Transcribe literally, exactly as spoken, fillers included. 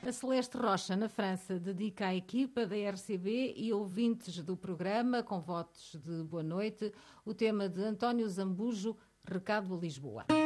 A Celeste Rocha, na França, dedica à equipa da R C B e ouvintes do programa, com votos de boa noite, o tema de António Zambujo, Recado a Lisboa.